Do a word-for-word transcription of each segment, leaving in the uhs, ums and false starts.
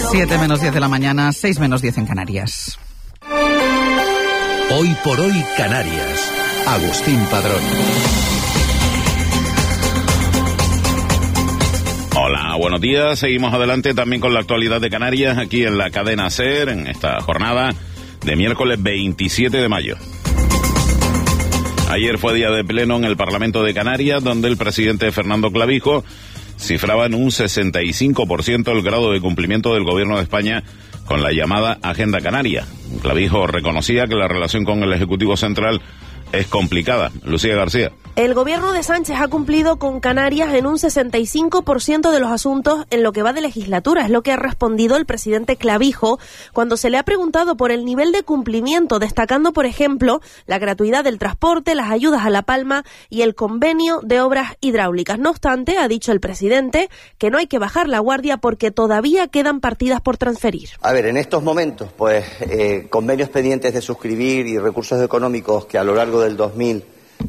Siete menos diez de la mañana, seis menos diez en Canarias. Hoy por hoy Canarias. Agustín Padrón. Hola, buenos días. Seguimos adelante también con la actualidad de Canarias aquí en la cadena SER en esta jornada de miércoles veintisiete de mayo. Ayer fue día de pleno en el Parlamento de Canarias, donde el presidente Fernando Clavijo cifraba en un sesenta y cinco por ciento el grado de cumplimiento del Gobierno de España con la llamada Agenda Canaria. Clavijo reconocía que la relación con el Ejecutivo Central es complicada. Lucía García. El gobierno de Sánchez ha cumplido con Canarias en un sesenta y cinco por ciento de los asuntos en lo que va de legislatura. Es lo que ha respondido el presidente Clavijo cuando se le ha preguntado por el nivel de cumplimiento, destacando, por ejemplo, la gratuidad del transporte, las ayudas a La Palma y el convenio de obras hidráulicas. No obstante, ha dicho el presidente que no hay que bajar la guardia porque todavía quedan partidas por transferir. A ver, en estos momentos, pues, eh, convenios pendientes de suscribir y recursos económicos que a lo largo del dos mil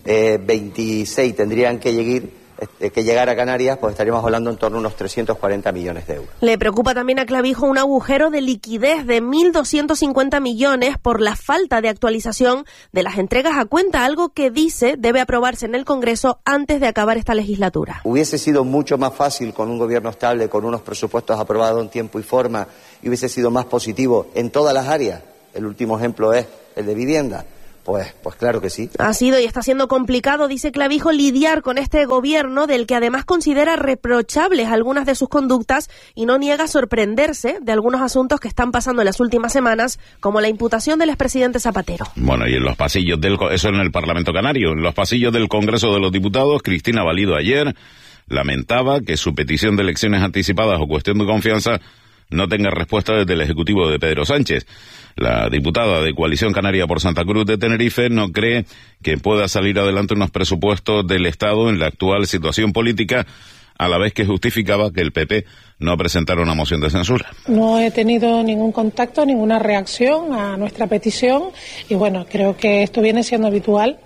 veintiséis tendrían que llegar, que llegar a Canarias, pues estaríamos hablando en torno a unos trescientos cuarenta millones de euros. Le preocupa también a Clavijo un agujero de liquidez de mil doscientos cincuenta millones por la falta de actualización de las entregas a cuenta, algo que dice debe aprobarse en el Congreso antes de acabar esta legislatura. Hubiese sido mucho más fácil con un gobierno estable, con unos presupuestos aprobados en tiempo y forma, y hubiese sido más positivo en todas las áreas. El último ejemplo es el de vivienda. Pues, pues claro que sí. Ha sido y está siendo complicado, dice Clavijo, lidiar con este gobierno del que además considera reprochables algunas de sus conductas y no niega sorprenderse de algunos asuntos que están pasando en las últimas semanas, como la imputación del expresidente Zapatero. Bueno, y en los pasillos del... Eso en el Parlamento Canario. En los pasillos del Congreso de los Diputados, Cristina Valido ayer lamentaba que su petición de elecciones anticipadas o cuestión de confianza no tenga respuesta desde el Ejecutivo de Pedro Sánchez. La diputada de Coalición Canaria por Santa Cruz de Tenerife no cree que pueda salir adelante unos presupuestos del Estado en la actual situación política, a la vez que justificaba que el P P no presentara una moción de censura. No he tenido ningún contacto, ninguna reacción a nuestra petición y bueno, creo que esto viene siendo habitual.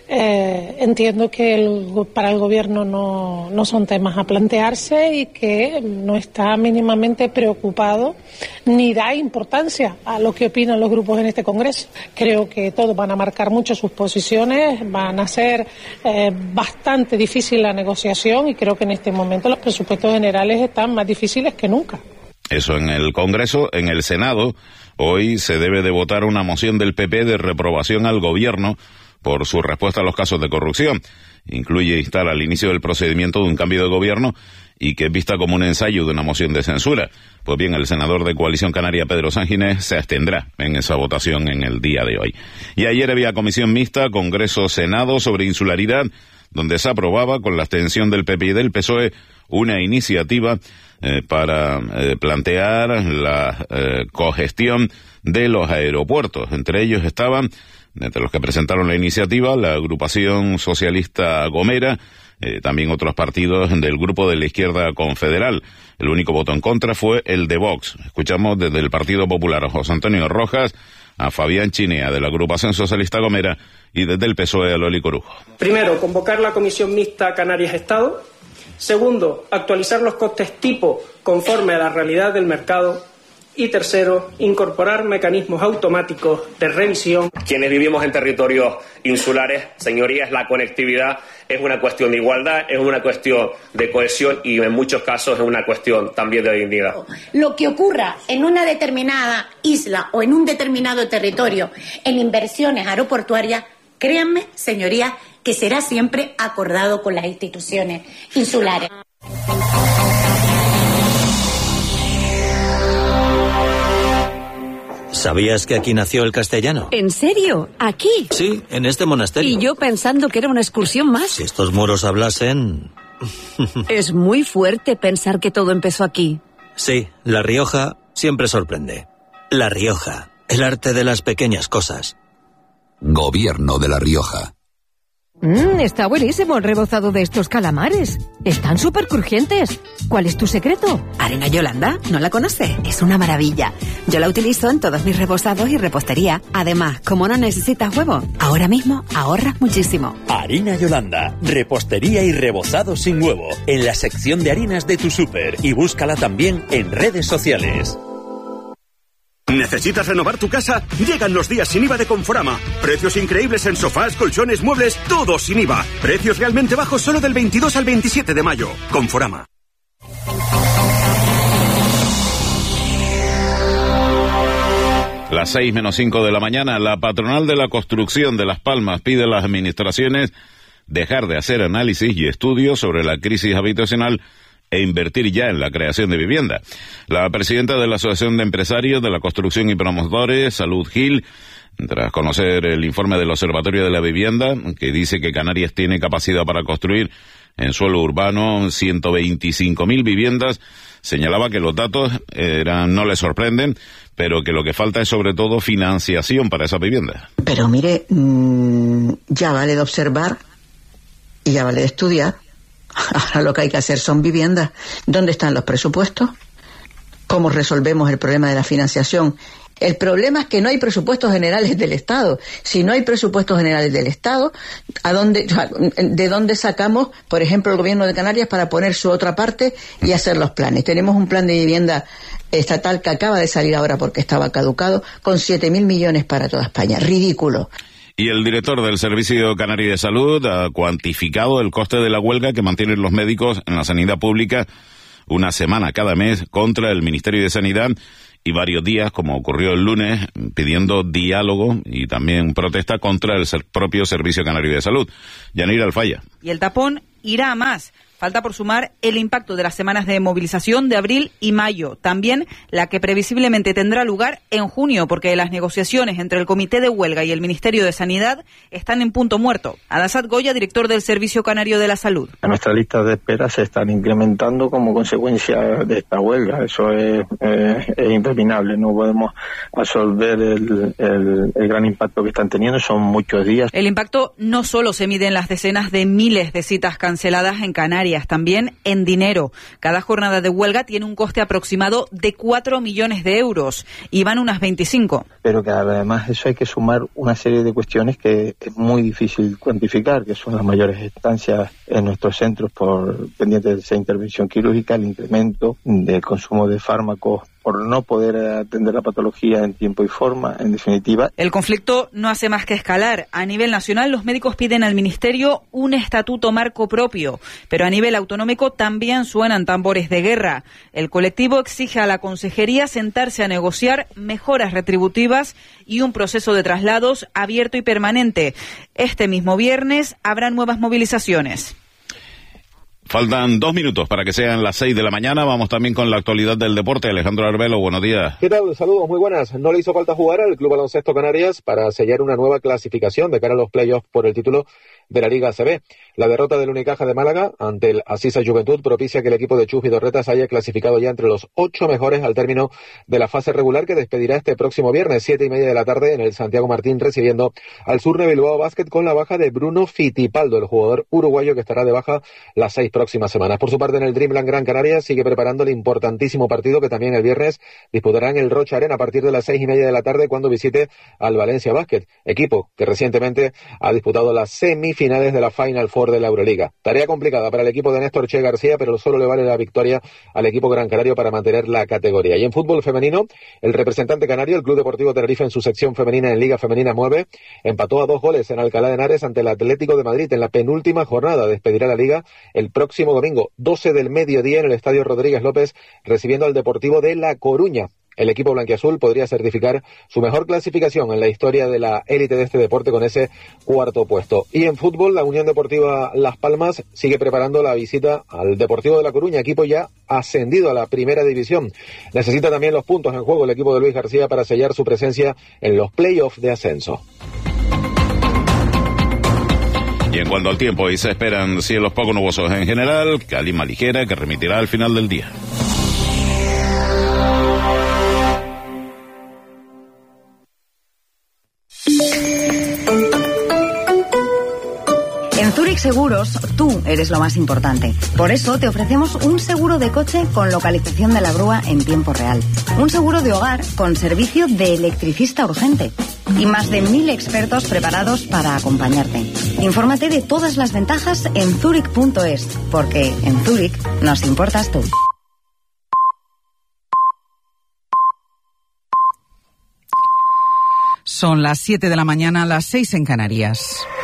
Eh, entiendo que el, para el Gobierno no, no son temas a plantearse y que no está mínimamente preocupado ni da importancia a lo que opinan los grupos en este Congreso. Creo que todos van a marcar mucho sus posiciones, van a ser eh, bastante difícil la negociación y creo que en este momento los presupuestos generales están más difíciles que nunca. Eso en el Congreso. En el Senado, hoy se debe de votar una moción del P P de reprobación al Gobierno por su respuesta a los casos de corrupción. Incluye instar al inicio del procedimiento de un cambio de gobierno y que es vista como un ensayo de una moción de censura. Pues bien, el senador de Coalición Canaria, Pedro Sánchez, se abstendrá en esa votación en el día de hoy. Y ayer había comisión mixta, Congreso-Senado, sobre insularidad, donde se aprobaba, con la abstención del P P y del P S O E, una iniciativa eh, para eh, plantear la eh, cogestión de los aeropuertos. Entre ellos estaban, entre los que presentaron la iniciativa, la agrupación socialista Gomera, eh, también otros partidos del grupo de la izquierda confederal. El único voto en contra fue el de Vox. Escuchamos desde el Partido Popular a José Antonio Rojas, a Fabián Chinea de la agrupación socialista Gomera y desde el P S O E a Loli Corujo. Primero, convocar la comisión mixta Canarias-Estado. Segundo, actualizar los costes tipo conforme a la realidad del mercado. Y tercero, incorporar mecanismos automáticos de revisión. Quienes vivimos en territorios insulares, señorías, la conectividad es una cuestión de igualdad, es una cuestión de cohesión y en muchos casos es una cuestión también de dignidad. Lo que ocurra en una determinada isla o en un determinado territorio en inversiones aeroportuarias, créanme, señorías, que será siempre acordado con las instituciones insulares. ¿Sabías que aquí nació el castellano? ¿En serio? ¿Aquí? Sí, en este monasterio. Y yo pensando que era una excursión más. Si estos moros hablasen... Es muy fuerte pensar que todo empezó aquí. Sí, La Rioja siempre sorprende. La Rioja, el arte de las pequeñas cosas. Gobierno de La Rioja. Mmm, está buenísimo el rebozado de estos calamares. Están súper crujientes. ¿Cuál es tu secreto? Harina Yolanda, ¿no la conoce? Es una maravilla. Yo la utilizo en todos mis rebozados y repostería. Además, como no necesitas huevo, ahora mismo ahorras muchísimo. Harina Yolanda, repostería y rebozado sin huevo. En la sección de harinas de tu súper. Y búscala también en redes sociales. ¿Necesitas renovar tu casa? Llegan los días sin I V A de Conforama. Precios increíbles en sofás, colchones, muebles, todo sin I V A. Precios realmente bajos solo del veintidós al veintisiete de mayo. Conforama. Las seis menos cinco de la mañana, la patronal de la construcción de Las Palmas pide a las administraciones dejar de hacer análisis y estudios sobre la crisis habitacional e invertir ya en la creación de vivienda. La presidenta de la Asociación de Empresarios de la Construcción y Promotores, Salud Gil, tras conocer el informe del Observatorio de la Vivienda, que dice que Canarias tiene capacidad para construir en suelo urbano ciento veinticinco mil viviendas, señalaba que los datos eran, no le sorprenden, pero que lo que falta es sobre todo financiación para esas viviendas. Pero mire, mmm, ya vale de observar y ya vale de estudiar. Ahora lo que hay que hacer son viviendas. ¿Dónde están los presupuestos? ¿Cómo resolvemos el problema de la financiación? El problema es que no hay presupuestos generales del Estado. Si no hay presupuestos generales del Estado, ¿a dónde, ¿de dónde sacamos, por ejemplo, el Gobierno de Canarias para poner su otra parte y hacer los planes? Tenemos un plan de vivienda estatal que acaba de salir ahora porque estaba caducado, con siete mil millones para toda España. Ridículo. Y el director del Servicio Canario de Salud ha cuantificado el coste de la huelga que mantienen los médicos en la sanidad pública una semana cada mes contra el Ministerio de Sanidad y varios días, como ocurrió el lunes, pidiendo diálogo y también protesta contra el propio Servicio Canario de Salud. Yanira Alfaya. Y el tapón irá a más. Falta por sumar el impacto de las semanas de movilización de abril y mayo. También la que previsiblemente tendrá lugar en junio, porque las negociaciones entre el Comité de Huelga y el Ministerio de Sanidad están en punto muerto. Adasat Goya, director del Servicio Canario de la Salud. Nuestras listas de espera se están incrementando como consecuencia de esta huelga. Eso es, eh, es interminable. No podemos absorber el, el, el gran impacto que están teniendo. Son muchos días. El impacto no solo se mide en las decenas de miles de citas canceladas en Canarias, también en dinero. Cada jornada de huelga tiene un coste aproximado de cuatro millones de euros y van unas veinticinco. Pero que además eso hay que sumar una serie de cuestiones que es muy difícil cuantificar, que son las mayores estancias en nuestros centros por pendientes de esa intervención quirúrgica, el incremento del consumo de fármacos por no poder atender la patología en tiempo y forma, en definitiva. El conflicto no hace más que escalar. A nivel nacional, los médicos piden al Ministerio un estatuto marco propio, pero a nivel autonómico también suenan tambores de guerra. El colectivo exige a la Consejería sentarse a negociar mejoras retributivas y un proceso de traslados abierto y permanente. Este mismo viernes habrá nuevas movilizaciones. Faltan dos minutos para que sean las seis de la mañana. Vamos también con la actualidad del deporte. Alejandro Arbelo, buenos días. ¿Qué tal? Saludos, muy buenas. No le hizo falta jugar al Club Baloncesto Canarias para sellar una nueva clasificación de cara a los playoffs por el título de la Liga A C B. La derrota del Unicaja de Málaga ante el Asisa Juventud propicia que el equipo de Chus Vidorretas haya clasificado ya entre los ocho mejores al término de la fase regular que despedirá este próximo viernes, siete y media de la tarde, en el Santiago Martín, recibiendo al Surne Bilbao Basket con la baja de Bruno Fittipaldo, el jugador uruguayo que estará de baja las seis próximas semanas. Por su parte, en el Dreamland Gran Canaria sigue preparando el importantísimo partido que también el viernes disputará en el Rocha Arena a partir de las seis y media de la tarde cuando visite al Valencia Basket, equipo que recientemente ha disputado las semifinales finales de la Final Four de la Euroliga. Tarea complicada para el equipo de Néstor Che García, pero solo le vale la victoria al equipo gran canario para mantener la categoría. Y en fútbol femenino, el representante canario, el Club Deportivo Tenerife, en su sección femenina en Liga Femenina nueve, empató a dos goles en Alcalá de Henares ante el Atlético de Madrid en la penúltima jornada. Despedirá la Liga el próximo domingo, doce del mediodía, en el Estadio Rodríguez López, recibiendo al Deportivo de La Coruña. El equipo blanquiazul podría certificar su mejor clasificación en la historia de la élite de este deporte con ese cuarto puesto. Y en fútbol, la Unión Deportiva Las Palmas sigue preparando la visita al Deportivo de La Coruña, equipo ya ascendido a la primera división. Necesita también los puntos en juego el equipo de Luis García para sellar su presencia en los playoffs de ascenso. Y en cuanto al tiempo, hoy se esperan cielos poco nubosos en general, calima ligera que remitirá al final del día. En Zurich Seguros, tú eres lo más importante. Por eso te ofrecemos un seguro de coche con localización de la grúa en tiempo real. Un seguro de hogar con servicio de electricista urgente. Y más de mil expertos preparados para acompañarte. Infórmate de todas las ventajas en zurich punto es, porque en Zurich nos importas tú. Son las siete de la mañana, las seis en Canarias.